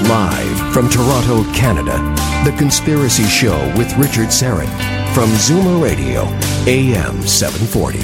Live from Toronto, Canada, The Conspiracy Show with Richard Syrett from Zoomer Radio, AM 740.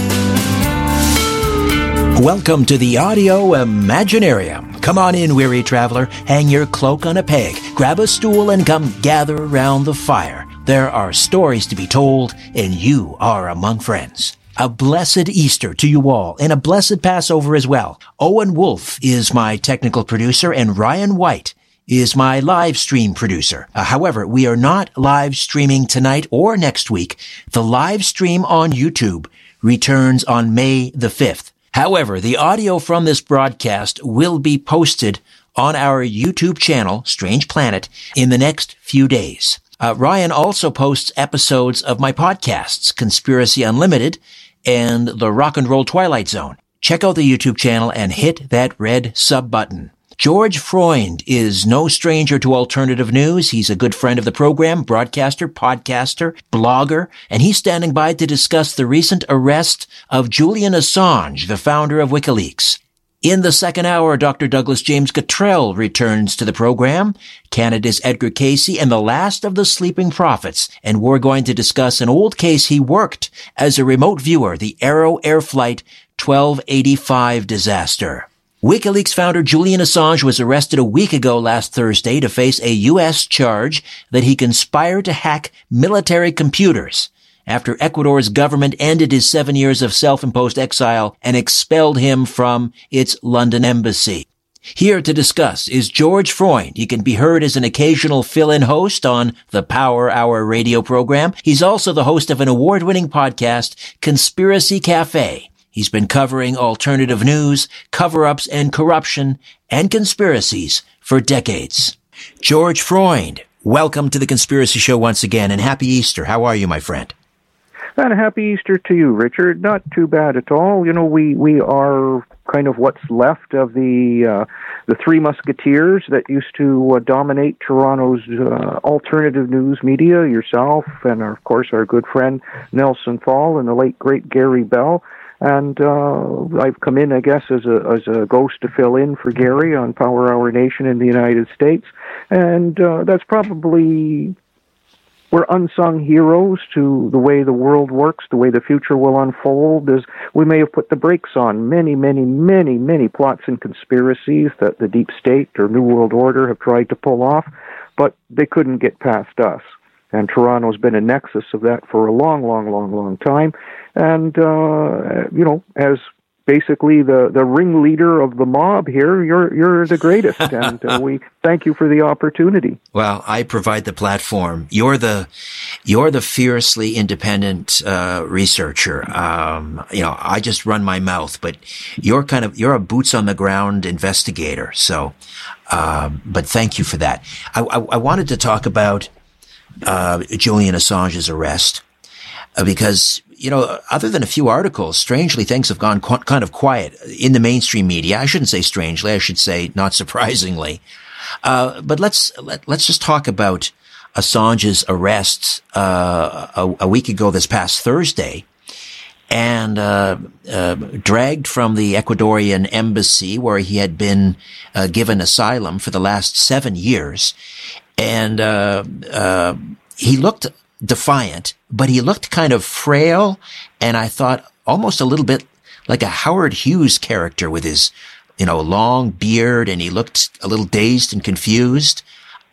Welcome to the Audio Imaginarium. Come on in, weary traveler. Hang your cloak on a peg, grab a stool, and come gather around the fire. There are stories to be told, and you are among friends. A blessed Easter to you all, and a blessed Passover as well. Owen Wolf is my technical producer, and Ryan White is my live stream producer. However, we are not live streaming tonight or next week. The live stream on YouTube returns on May the 5th. However, the audio from this broadcast will be posted on our YouTube channel, Strange Planet, in the next few days. Ryan also posts episodes of my podcasts, Conspiracy Unlimited and The Rock and Roll Twilight Zone. Check out the YouTube channel and hit that red sub button. George Freund is no stranger to alternative news. He's a good friend of the program, broadcaster, podcaster, blogger, and he's standing by to discuss the recent arrest of Julian Assange, the founder of WikiLeaks. In the second hour, Dr. Douglas James Cottrell returns to the program, Canada's Edgar Cayce, and the last of the sleeping prophets. And we're going to discuss an old case he worked as a remote viewer, the Arrow Air Flight 1285 disaster. WikiLeaks founder Julian Assange was arrested a week ago last Thursday to face a U.S. charge that he conspired to hack military computers after Ecuador's government ended his 7 years of self-imposed exile and expelled him from its London embassy. Here to discuss is George Freund. He can be heard as an occasional fill-in host on the Power Hour radio program. He's also the host of an award-winning podcast, Conspiracy Cafe. He's been covering alternative news, cover-ups, and corruption and conspiracies for decades. George Freund, welcome to the Conspiracy Show once again, and happy Easter. How are you, my friend? And a happy Easter to you, Richard. Not too bad at all. You know, we are kind of what's left of the Three Musketeers that used to dominate Toronto's alternative news media, yourself and, of course, our good friend Nelson Fall and the late, great Gary Bell. And I've come in, I guess, as a ghost to fill in for Gary on Power Hour Nation in the United States. And that's probably... We're unsung heroes to the way the world works, the way the future will unfold. As we may have put the brakes on many, many, many, many plots and conspiracies that the deep state or New World Order have tried to pull off, but they couldn't get past us. And Toronto's been a nexus of that for a long, long, long, long time. And, you know, as basically the ringleader of the mob here, you're the greatest, and we thank you for the opportunity. Well, I provide the platform. You're the fiercely independent researcher. You know, I just run my mouth, but you're a boots on the ground investigator. So, but thank you for that. I wanted to talk about Julian Assange's arrest because, you know, other than a few articles, strangely, things have gone kind of quiet in the mainstream media. I shouldn't say strangely. I should say not surprisingly. But let's just talk about Assange's arrest a week ago this past Thursday, and dragged from the Ecuadorian embassy where he had been given asylum for the last 7 years. And he looked defiant, but he looked kind of frail, and I thought almost a little bit like a Howard Hughes character with his, you know, long beard, and he looked a little dazed and confused.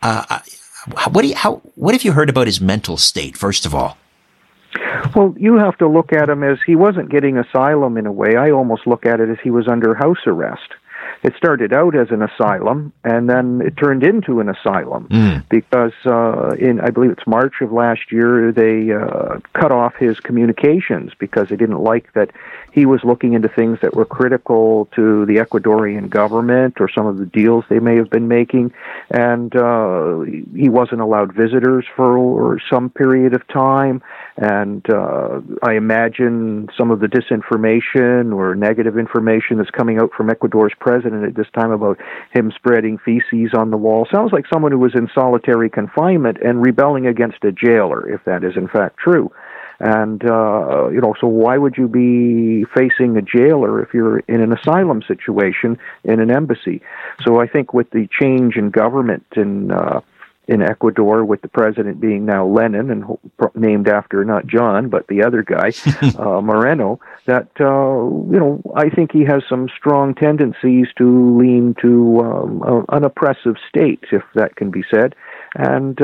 What have you heard about his mental state, first of all? Well, you have to look at him as he wasn't getting asylum in a way. I almost look at it as he was under house arrest. It started out as an asylum, and then it turned into an asylum because in, I believe it's March of last year, they cut off his communications because they didn't like that he was looking into things that were critical to the Ecuadorian government or some of the deals they may have been making, and he wasn't allowed visitors for some period of time. And I imagine some of the disinformation or negative information that's coming out from Ecuador's president at this time about him spreading feces on the wall sounds like someone who was in solitary confinement and rebelling against a jailer, if that is in fact true. And, so why would you be facing a jailer if you're in an asylum situation in an embassy? So I think with the change in government in Ecuador, with the president being now Lenin, and named after not John, but the other guy, Moreno, that, I think he has some strong tendencies to lean to an oppressive state, if that can be said. And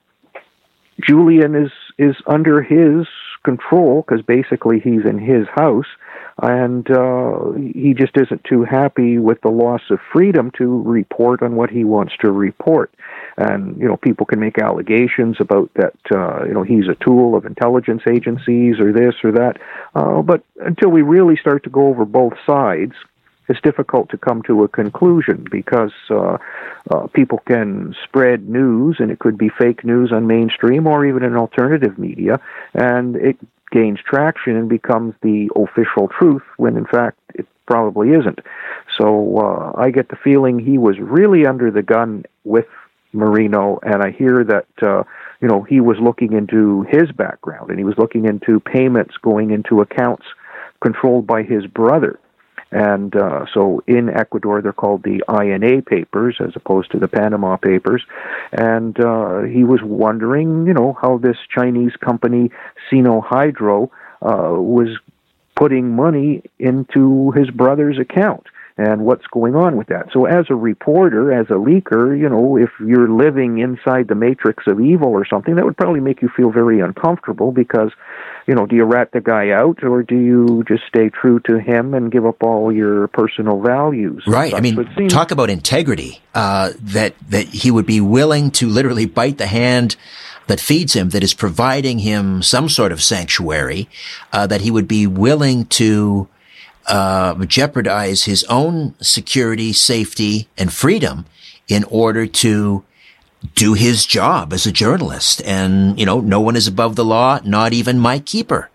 Julian is under his control, because basically he's in his house, and he just isn't too happy with the loss of freedom to report on what he wants to report. And, people can make allegations about that, he's a tool of intelligence agencies or this or that. But until we really start to go over both sides, it's difficult to come to a conclusion, because people can spread news, and it could be fake news on mainstream or even in alternative media, and it gains traction and becomes the official truth when in fact it probably isn't. So I get the feeling he was really under the gun with Moreno, and I hear that he was looking into his background, and he was looking into payments going into accounts controlled by his brother. And so in Ecuador, they're called the INA papers as opposed to the Panama papers. And he was wondering, how this Chinese company, Sino Hydro, was putting money into his brother's account, and what's going on with that. So as a reporter, as a leaker, if you're living inside the matrix of evil or something, that would probably make you feel very uncomfortable, because, do you rat the guy out, or do you just stay true to him and give up all your personal values? Right. Talk about integrity, that he would be willing to literally bite the hand that feeds him, that is providing him some sort of sanctuary, that he would be willing to jeopardize his own security, safety, and freedom in order to do his job as a journalist. And, no one is above the law, not even my keeper.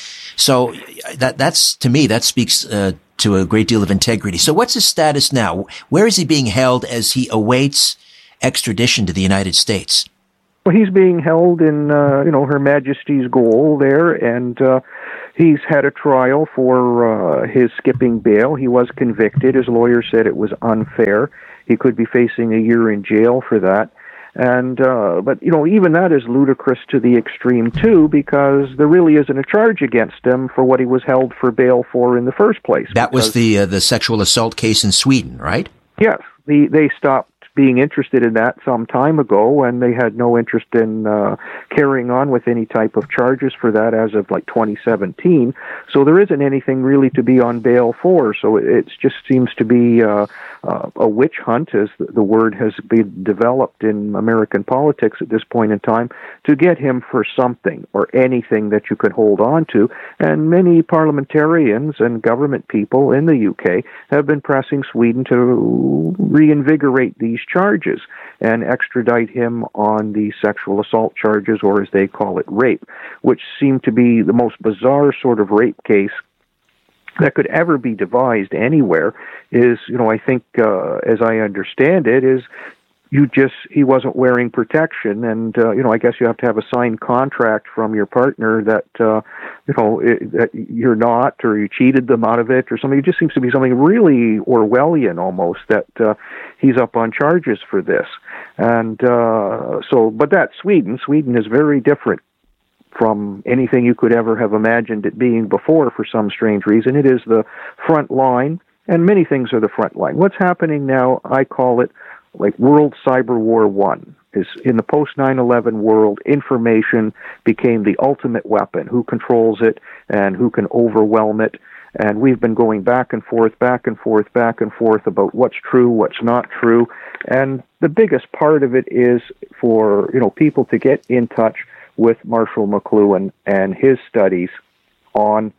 So that's to me, that speaks to a great deal of integrity. So what's his status now? Where is he being held as he awaits extradition to the United States? Well, he's being held in, Her Majesty's Gaol there, and he's had a trial for his skipping bail. He was convicted. His lawyer said it was unfair. He could be facing a year in jail for that. And but even that is ludicrous to the extreme too, because there really isn't a charge against him for what he was held for bail for in the first place. That was the sexual assault case in Sweden, right? Yes, they stopped being interested in that some time ago, and they had no interest in carrying on with any type of charges for that as of 2017. So there isn't anything really to be on bail for. So it just seems to be a witch hunt, as the word has been developed in American politics at this point in time, to get him for something or anything that you could hold on to. And many parliamentarians and government people in the UK have been pressing Sweden to reinvigorate these charges and extradite him on the sexual assault charges, or as they call it, rape, which seem to be the most bizarre sort of rape case that could ever be devised anywhere. Is, I think, as I understand it, is he wasn't wearing protection, and I guess you have to have a signed contract from your partner that that you're not, or you cheated them out of it, or something. It just seems to be something really Orwellian almost, that he's up on charges for this. And but that's Sweden. Sweden is very different from anything you could ever have imagined it being before for some strange reason. It is the front line, and many things are the front line. What's happening now, I call it like World Cyber War I. Is in the post 9/11 world, information became the ultimate weapon. Who controls it and who can overwhelm it? And we've been going back and forth about what's true, what's not true. And the biggest part of it is for people to get in touch with Marshall McLuhan and his studies on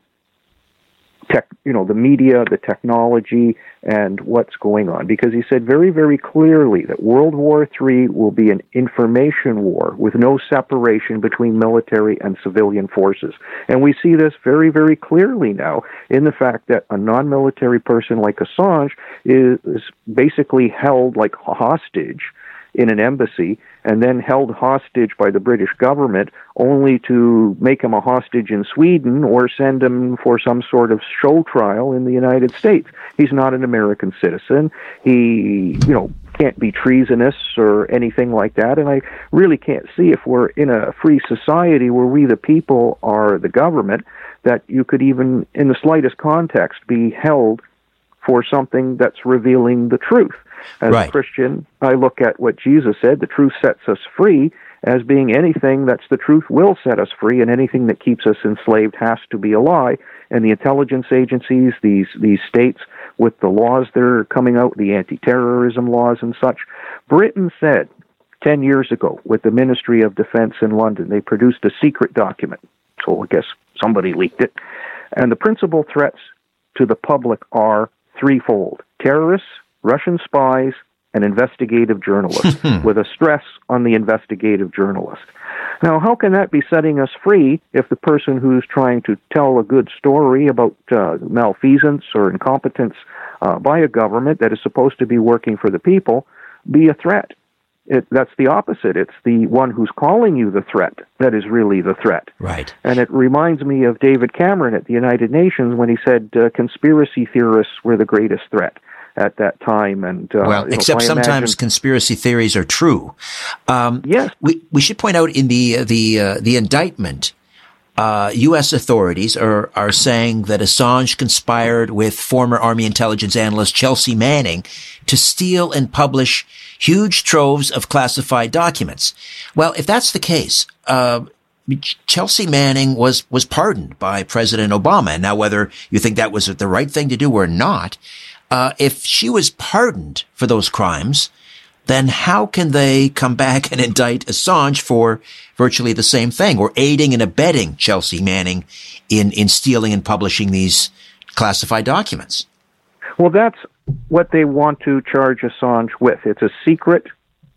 the media, the technology, and what's going on. Because he said very, very clearly that World War III will be an information war with no separation between military and civilian forces. And we see this very, very clearly now in the fact that a non-military person like Assange is basically held like hostage in an embassy and then held hostage by the British government only to make him a hostage in Sweden or send him for some sort of show trial in the United States. He's not an American citizen. He, can't be treasonous or anything like that, and I really can't see, if we're in a free society where we the people are the government, that you could even, in the slightest context, be held for something that's revealing the truth. As a Christian, I look at what Jesus said, the truth sets us free, as being anything that's the truth will set us free, and anything that keeps us enslaved has to be a lie. And the intelligence agencies, these states with the laws that are coming out, the anti-terrorism laws and such, Britain said 10 years ago with the Ministry of Defense in London, they produced a secret document. So I guess somebody leaked it. And the principal threats to the public are threefold: terrorists, Russian spies, and investigative journalists, with a stress on the investigative journalist. Now, how can that be setting us free if the person who's trying to tell a good story about malfeasance or incompetence by a government that is supposed to be working for the people be a threat? That's the opposite. It's the one who's calling you the threat that is really the threat. Right. And it reminds me of David Cameron at the United Nations when he said conspiracy theorists were the greatest threat at that time. And except sometimes conspiracy theories are true. Yes. We should point out in the indictment, U.S. authorities are saying that Assange conspired with former Army intelligence analyst Chelsea Manning to steal and publish huge troves of classified documents. Well, if that's the case, Chelsea Manning was pardoned by President Obama. And now, whether you think that was the right thing to do or not, if she was pardoned for those crimes, then how can they come back and indict Assange for virtually the same thing, or aiding and abetting Chelsea Manning in stealing and publishing these classified documents? Well, that's what they want to charge Assange with. It's a secret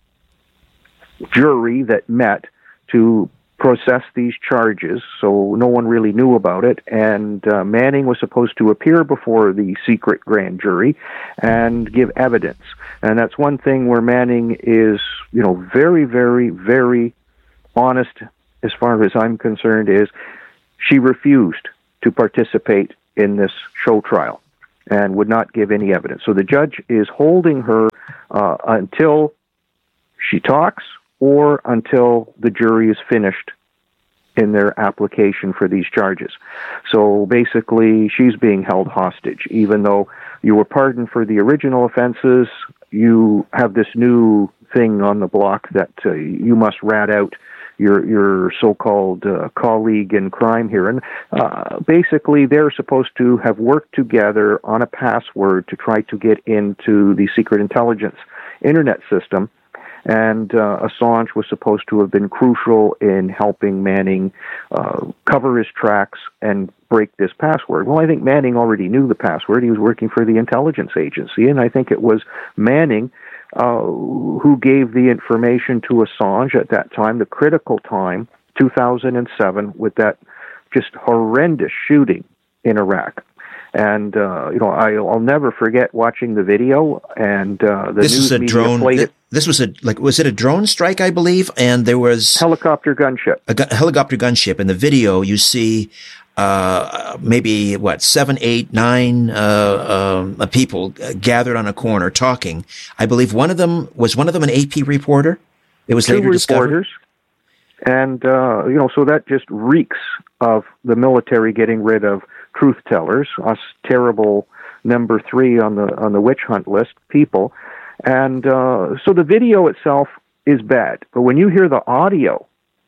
jury that met to process these charges, so no one really knew about it, and Manning was supposed to appear before the secret grand jury and give evidence. And that's one thing where Manning is, very, very, very honest, as far as I'm concerned, is she refused to participate in this show trial and would not give any evidence. So the judge is holding her until she talks or until the jury is finished in their application for these charges. So basically, she's being held hostage. Even though you were pardoned for the original offenses, you have this new thing on the block that you must rat out your so-called colleague in crime here. And basically, they're supposed to have worked together on a password to try to get into the secret intelligence internet system. And Assange was supposed to have been crucial in helping Manning cover his tracks and break this password. Well, I think Manning already knew the password. He was working for the intelligence agency, and I think it was Manning who gave the information to Assange at that time, the critical time, 2007, with that just horrendous shooting in Iraq. And I'll never forget watching the video. And this is a drone. This was was it a drone strike? I believe, and there was helicopter gunship. Helicopter gunship. In the video, you see maybe 7, 8, 9 people gathered on a corner talking. I believe one of them an AP reporter. It was later discovered. And so that just reeks of the military getting rid of truth tellers, us terrible number 3 on the witch hunt list people. And so the video itself is bad, but when you hear the audio,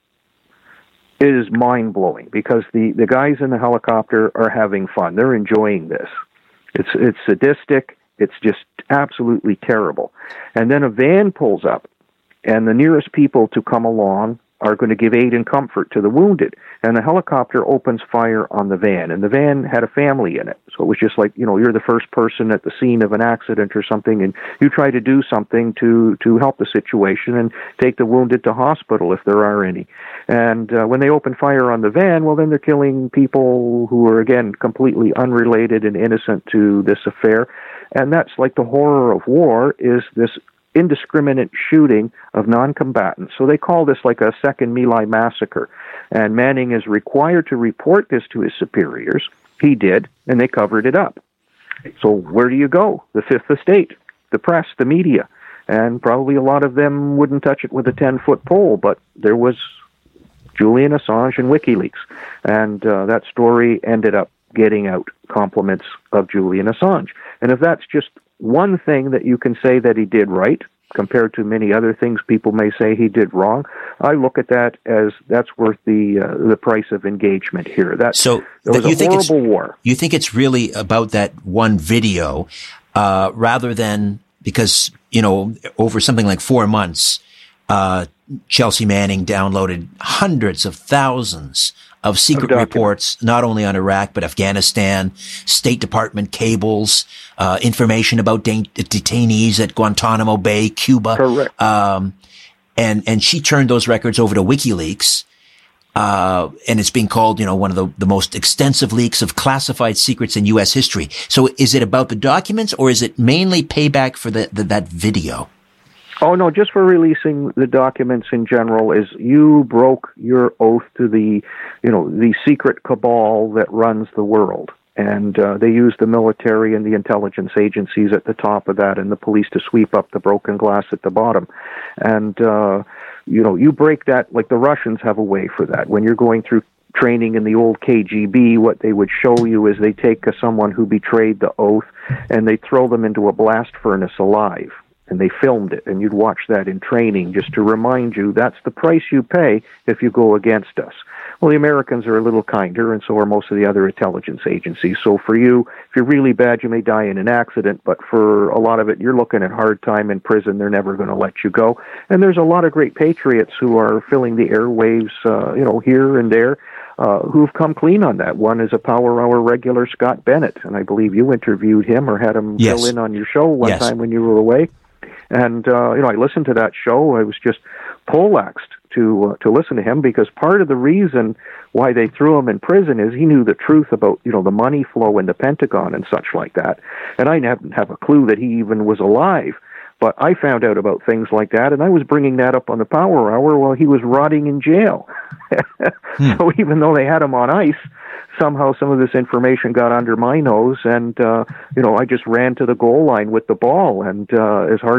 it is mind-blowing, because the guys in the helicopter are having fun. They're enjoying this. It's sadistic. It's just absolutely terrible. And then a van pulls up, and the nearest people to come along are going to give aid and comfort to the wounded. And the helicopter opens fire on the van, and the van had a family in it. So it was just like, you're the first person at the scene of an accident or something, and you try to do something to help the situation and take the wounded to hospital if there are any. And when they open fire on the van, well, then they're killing people who are, again, completely unrelated and innocent to this affair. And that's like the horror of war, is this indiscriminate shooting of non-combatants. So they call this like a second My Lai massacre. And Manning is required to report this to his superiors. He did, and they covered it up. So where do you go? The Fifth Estate, the press, the media. And probably a lot of them wouldn't touch it with a 10-foot pole, but there was Julian Assange and WikiLeaks. And that story ended up getting out compliments of Julian Assange. And if that's just one thing that you can say that he did right, compared to many other things people may say he did wrong, I look at that as that's worth the price of engagement here. That was a horrible war. You think it's really about that one video, rather than because, over something like 4 months, Chelsea Manning downloaded hundreds of thousands of secret reports, not only on Iraq, but Afghanistan, State Department cables, information about detainees at Guantanamo Bay, Cuba. Correct. And she turned those records over to WikiLeaks. And it's being called, one of the most extensive leaks of classified secrets in U.S. history. So is it about the documents, or is it mainly payback for that video? Oh, no, just for releasing the documents in general is you broke your oath to the secret cabal that runs the world. And they use the military and the intelligence agencies at the top of that and the police to sweep up the broken glass at the bottom. And, you break that, like the Russians have a way for that. When you're going through training in the old KGB, what they would show you is they take someone who betrayed the oath and they throw them into a blast furnace alive. And they filmed it, and you'd watch that in training just to remind you that's the price you pay if you go against us. Well, the Americans are a little kinder, and so are most of the other intelligence agencies. So for you, if you're really bad, you may die in an accident, but for a lot of it, you're looking at hard time in prison. They're never going to let you go. And there's a lot of great patriots who are filling the airwaves, here and there, who've come clean on that. One is a Power Hour regular, Scott Bennett, and I believe you interviewed him or had him fill in on your show one time when you were away. And, I listened to that show. I was just poleaxed to listen to him because part of the reason why they threw him in prison is he knew the truth about, the money flow in the Pentagon and such like that. And I didn't have a clue that he even was alive. But I found out about things like that, and I was bringing that up on the Power Hour while he was rotting in jail. So even though they had him on ice, somehow some of this information got under my nose, and, I just ran to the goal line with the ball, and as hard